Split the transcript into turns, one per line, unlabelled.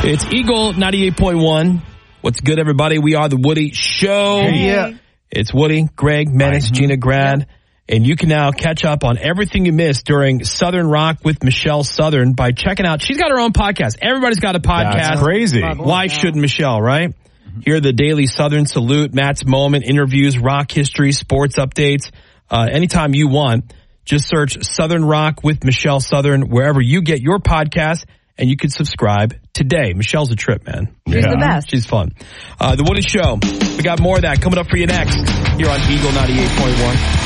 It's Eagle 98.1. What's good, everybody? We are the Woody Show.
Yeah.
It's Woody, Greg, Menace, Gina Grad. And you can now catch up on everything you missed during Southern Rock with Michelle Southern by checking out. She's got her own podcast. Everybody's got a podcast.
That's crazy.
Why shouldn't Michelle, right? Hear the Daily Southern Salute, Matt's Moment, interviews, rock history, sports updates. Anytime you want, just search Southern Rock with Michelle Southern wherever you get your podcast, and you can subscribe today. Michelle's a trip, man.
She's the best.
She's fun. The Woody Show. We got more of that coming up for you next here on Eagle 98.1.